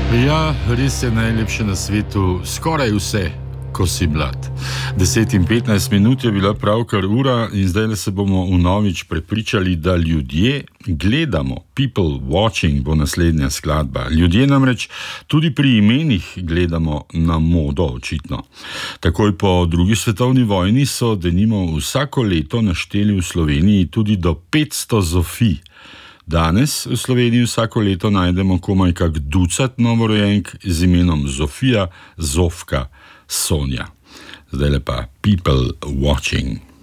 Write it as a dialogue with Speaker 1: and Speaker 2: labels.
Speaker 1: Ja, res je najlepše na svetu, skoraj vse, ko si mlad. 10 in 15 minut je bila pravkar ura in zdaj se bomo vnovič prepričali, da ljudje gledamo. People watching bo naslednja skladba. Ljudje namreč tudi pri imenih gledamo na modo, očitno. Takoj po drugi svetovni vojni so denimo vsako leto našteli v Sloveniji tudi do 500 Zofij. Danes v Sloveniji vsako leto najdemo komaj kak ducat novorojenk z imenom Zofija, Zofka, Sonja. Zdaj pa People watching.